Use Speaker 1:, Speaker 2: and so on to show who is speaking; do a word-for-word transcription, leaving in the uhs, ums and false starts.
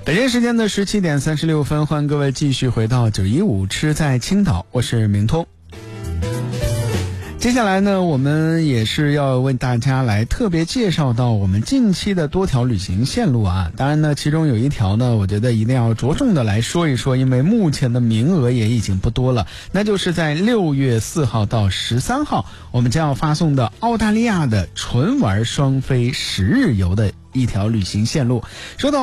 Speaker 1: 北京时间的十七点三十六分，欢迎各位继续回到九一五吃在青岛，我是明通。接下来呢，我们也是要为大家来特别介绍到我们近期的多条旅行线路啊。当然呢，其中有一条呢，我觉得一定要着重的来说一说，因为目前的名额也已经不多了。那就是在六月四号到十三号，我们将要发送的澳大利亚的纯玩双飞十日游的一条旅行线路。说到